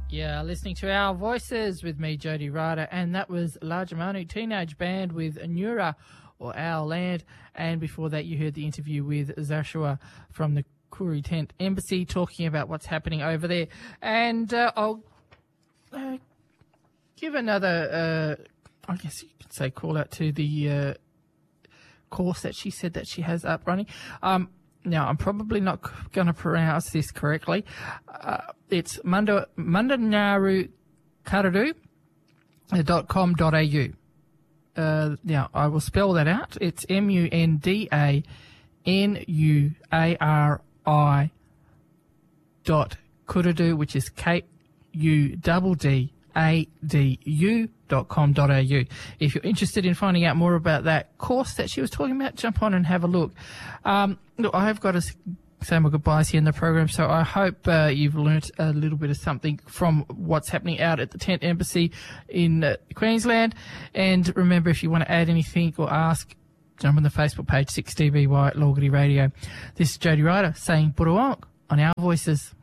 Yeah, listening to Our Voices with me, Jody Ryder, and that was Largemanu Teenage Band with Nura, or Our Land, and before that you heard the interview with Zashua from the Koori Tent Embassy talking about what's happening over there. And I'll give another, I guess you could say, call out to the course that she said that she has up running. Now, I'm probably not going to pronounce this correctly. It's mundanarukararu.com.au. Now, I will spell that out. It's mundanarui.kuradu, which is KUDDADU.com.au. If you're interested in finding out more about that course that she was talking about, jump on and have a look. Look, I have got to say my goodbyes here in the program, so I hope you've learnt a little bit of something from what's happening out at the Tent Embassy in Queensland. And remember, if you want to add anything or ask, jump on the Facebook page, 6DBY Lorgity Radio. This is Jody Ryder saying Buruwonk on Our Voices.